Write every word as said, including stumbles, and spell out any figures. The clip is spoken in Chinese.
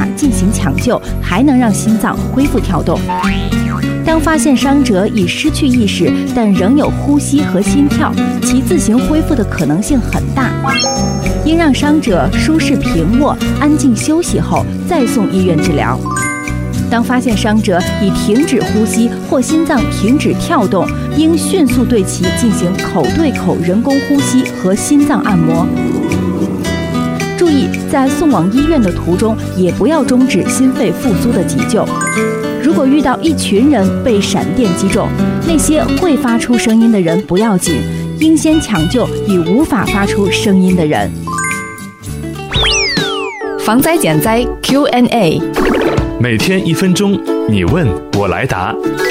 法进行抢救，还能让心脏恢复跳动。当发现伤者已失去意识，但仍有呼吸和心跳，其自行恢复的可能性很大。应让伤者舒适平卧、安静休息后再送医院治疗。当发现伤者已停止呼吸或心脏停止跳动，应迅速对其进行口对口人工呼吸和心脏按摩。注意，在送往医院的途中，也不要终止心肺复苏的急救。如果遇到一群人被闪电击中，那些会发出声音的人不要紧，应先抢救已无法发出声音的人。 防灾减灾 Q and A， 每天一分钟，你问我来答。